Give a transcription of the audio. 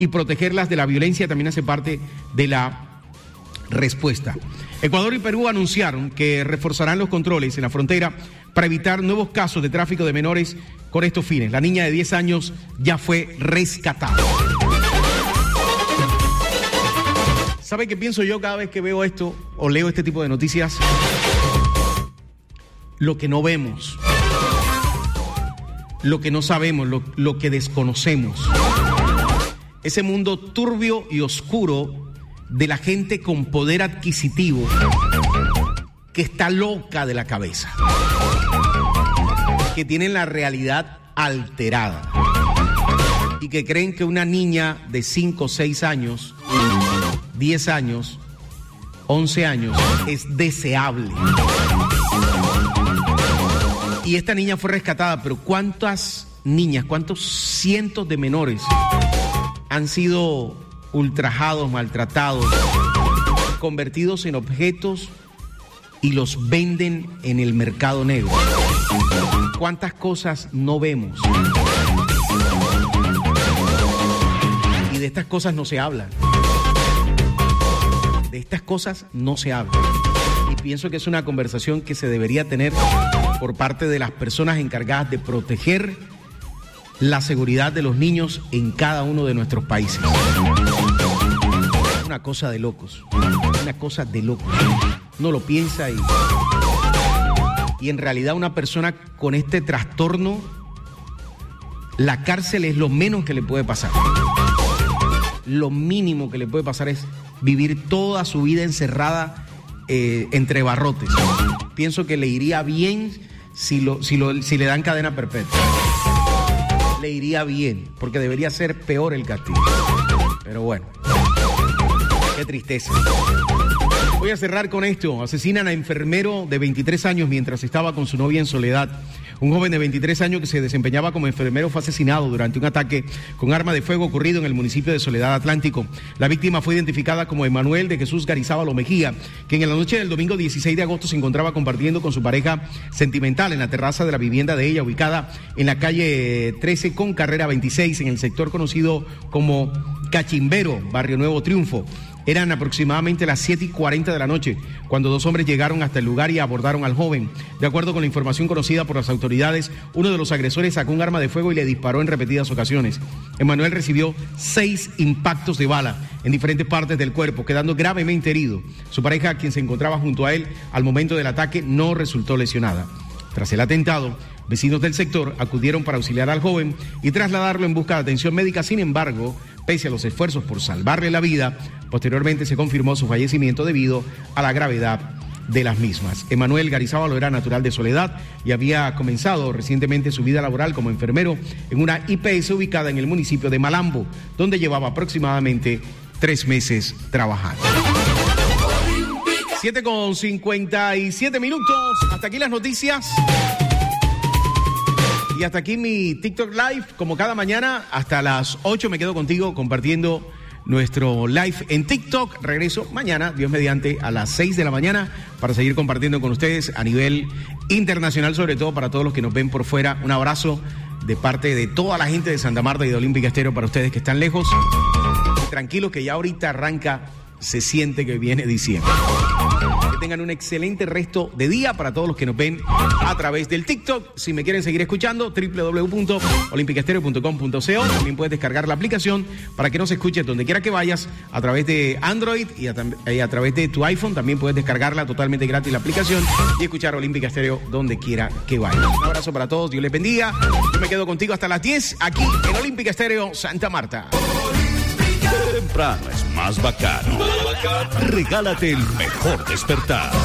y protegerlas de la violencia también hace parte de la respuesta. Ecuador y Perú anunciaron que reforzarán los controles en la frontera para evitar nuevos casos de tráfico de menores con estos fines. La niña de 10 años ya fue rescatada. ¿Sabe qué pienso yo cada vez que veo esto o leo este tipo de noticias? Lo que no vemos, lo que no sabemos, lo que desconocemos. Ese mundo turbio y oscuro de la gente con poder adquisitivo que está loca de la cabeza, que tienen la realidad alterada y que creen que una niña de 5, 6 años, 10 años, 11 años es deseable. Y esta niña fue rescatada, pero ¿cuántas niñas, cuántos cientos de menores han sido ultrajados, maltratados, convertidos en objetos y los venden en el mercado negro? ¿Cuántas cosas no vemos? Y de estas cosas no se habla. De estas cosas no se habla. Y pienso que es una conversación que se debería tener por parte de las personas encargadas de proteger la seguridad de los niños en cada uno de nuestros países. Es una cosa de locos, una cosa de locos. Uno lo piensa y en realidad una persona con este trastorno, la cárcel es lo menos que le puede pasar. Lo mínimo que le puede pasar es vivir toda su vida encerrada entre barrotes. Pienso que le iría bien si le dan cadena perpetua. Le iría bien, porque debería ser peor el castigo. Pero bueno, qué tristeza. Voy a cerrar con esto. Asesinan a enfermero de 23 años mientras estaba con su novia en Soledad. Un joven de 23 años que se desempeñaba como enfermero fue asesinado durante un ataque con arma de fuego ocurrido en el municipio de Soledad Atlántico. La víctima fue identificada como Emanuel de Jesús Garizábalo Mejía, quien en la noche del domingo 16 de agosto se encontraba compartiendo con su pareja sentimental en la terraza de la vivienda de ella, ubicada en la calle 13 con carrera 26, en el sector conocido como Cachimbero, Barrio Nuevo Triunfo. Eran aproximadamente las 7:40 de la noche cuando dos hombres llegaron hasta el lugar y abordaron al joven. De acuerdo con la información conocida por las autoridades, uno de los agresores sacó un arma de fuego y le disparó en repetidas ocasiones. Emanuel recibió 6 impactos de bala en diferentes partes del cuerpo, quedando gravemente herido. Su pareja, quien se encontraba junto a él al momento del ataque, no resultó lesionada. Tras el atentado, vecinos del sector acudieron para auxiliar al joven y trasladarlo en busca de atención médica. Sin embargo, pese a los esfuerzos por salvarle la vida, posteriormente se confirmó su fallecimiento debido a la gravedad de las mismas. Emanuel Garizábalo era natural de Soledad y había comenzado recientemente su vida laboral como enfermero en una IPS ubicada en el municipio de Malambo, donde llevaba aproximadamente 3 meses trabajando. 7:57 Hasta aquí las noticias. Y hasta aquí mi TikTok Live. Como cada mañana, hasta las 8 me quedo contigo compartiendo nuestro live en TikTok. Regreso mañana, Dios mediante, a las 6 de la mañana para seguir compartiendo con ustedes a nivel internacional, sobre todo para todos los que nos ven por fuera. Un abrazo de parte de toda la gente de Santa Marta y de Olímpica Estéreo para ustedes que están lejos. Tranquilos que ya ahorita arranca, se siente que viene diciembre. Que tengan un excelente resto de día para todos los que nos ven a través del TikTok. Si me quieren seguir escuchando, www.olimpicaestereo.com.co. También puedes descargar la aplicación para que nos escuches donde quiera que vayas a través de Android y a través de tu iPhone. También puedes descargarla totalmente gratis la aplicación y escuchar Olímpica Estéreo donde quiera que vayas. Un abrazo para todos, Dios les bendiga. Yo me quedo contigo hasta las 10 aquí en Olímpica Estéreo Santa Marta. Temprano es más bacano. Regálate el mejor despertar.